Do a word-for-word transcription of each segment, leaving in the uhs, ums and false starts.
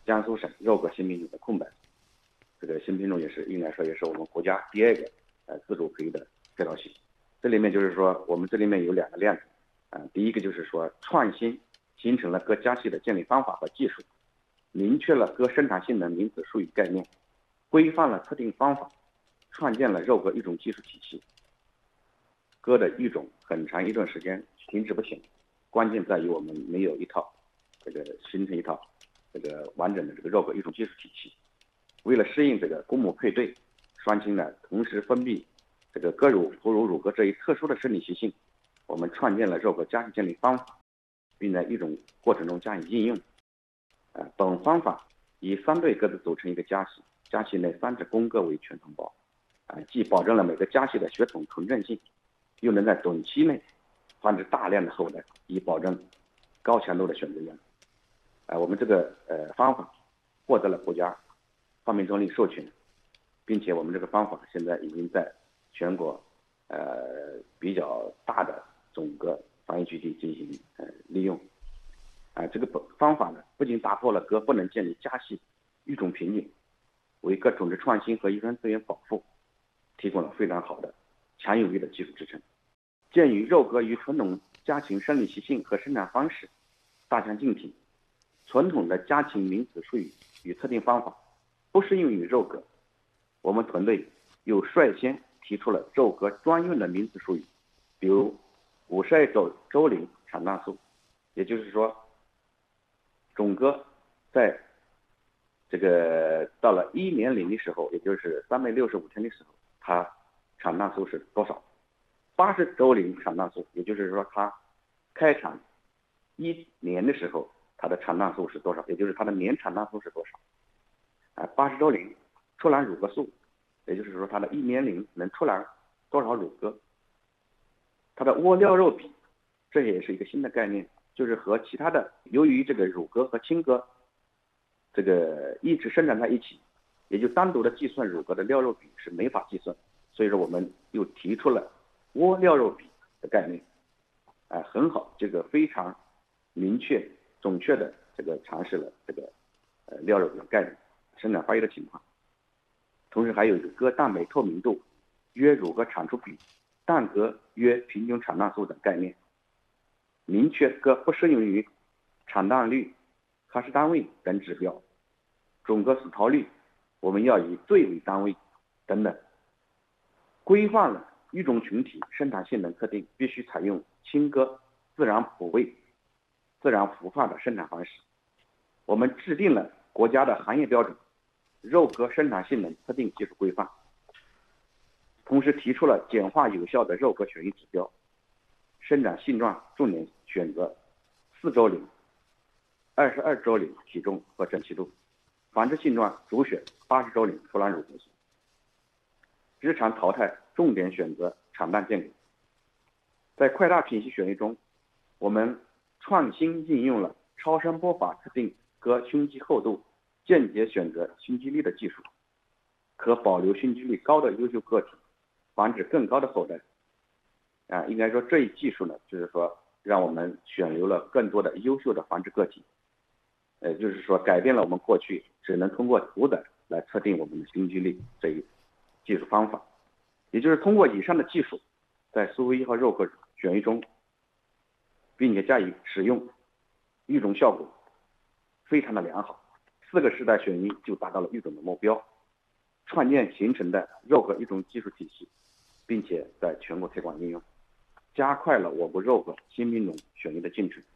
江苏省肉鸽新品种的空白。这个新品种也是应该说也是我们国家第二个呃自主培育的配套系。这里面就是说我们这里面有两个亮点，啊、呃，第一个就是说创新形成了鸽家系的建立方法和技术，明确了鸽生产性能名词术语概念，规范了测定方法，创建了肉鸽育种技术体系。鸽的育种很长一段时间停滞不前，关键在于我们没有一套这个形成一套这个完整的这个肉鸽育种技术体系。为了适应这个公母配对、双亲呢同时分泌这个鸽乳、哺乳乳鸽这一特殊的生理习性，我们创建了肉鸽家系建立方法，并在育种过程中加以应用。呃，本方法以三对鸽子组成一个家系，家系内三只公鸽为全同胞，啊、呃，既保证了每个家系的血统纯正性，又能在短期内繁殖大量的后代，以保证高强度的选择源。啊、呃，我们这个呃方法获得了国家发明专利授权，并且我们这个方法现在已经在全国呃比较大的种鸽繁育基地进行呃利用。啊、呃，这个方法呢，不仅打破了鸽不能建立家系育种瓶颈，为各种子创新和遗传资源保护提供了非常好的强有力的技术支撑。鉴于肉鸽与传统家禽生理习性和生产方式大相径庭，传统的家禽名词术语与测定方法不适用于肉鸽，我们团队又率先提出了肉鸽专用的名词术语，比如五十二周周龄产蛋素，也就是说，种鸽在这个到了一年龄的时候，也就是三百六十五天的时候，它产蛋素是多少？八十周龄产蛋素，也就是说它开产一年的时候，它的产蛋素是多少？也就是它的年产蛋素是多少？啊，八十周龄出栏乳鸽数，也就是说它的一年龄能出栏多少乳鸽？它的窝料肉比，这也是一个新的概念，就是和其他的，由于这个乳鸽和亲鸽这个一直生长在一起，也就单独的计算乳鸽的料肉比是没法计算，所以说我们又提出了窝料肉比的概念，啊，很好，这个非常明确准确的这个尝试了这个呃料肉比的概念。生产发育的情况，同时还有一个鸽蛋白透明度约乳鸽产出比、蛋鸽约平均产蛋数的概念，明确鸽不适用于产蛋率、哈氏单位等指标，种鸽死逃率我们要以对为单位等等，规范了育种群体生产性能测定必须采用亲鸽自然哺喂、自然孵化的生产方式。我们制定了国家的行业标准肉鸽生产性能测定技术规范，同时提出了简化有效的肉鸽选育指标，生长性状重点选择四周龄、二十二周龄体重和整齐度，繁殖性状主选八十周龄出栏乳鸽数，日常淘汰重点选择产蛋间隔。在快大品系选育中，我们创新应用了超声波法测定鸽胸肌厚度，间接选择胸肌力的技术，可保留胸肌力高的优秀个体，繁殖更高的后代。啊，应该说这一技术呢，就是说让我们选留了更多的优秀的繁殖个体，呃，就是说改变了我们过去只能通过屠宰来测定我们的胸肌力这一技术方法，也就是通过以上的技术，在苏 V 一号肉鸽选育中，并且加以使用，育种效果非常的良好，四个世代选育就达到了育种的目标，创建形成的肉鸽育种技术体系，并且在全国推广应用，加快了我国肉鸽新品种选育的进程。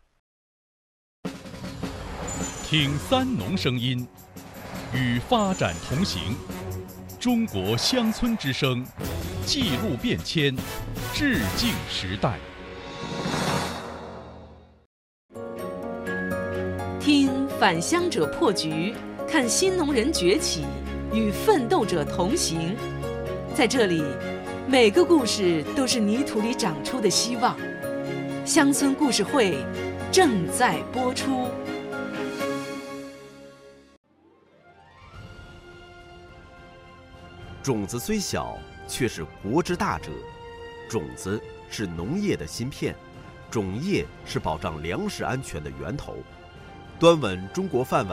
听三农声音，与发展同行。中国乡村之声，记录变迁，致敬时代。 听返乡者破局，看新农人崛起，与奋斗者同行。在这里，每个故事都是泥土里长出的希望。乡村故事会正在播出。 种子虽小，却是国之大者。种子是农业的芯片，种业是保障粮食安全的源头。端稳中国饭碗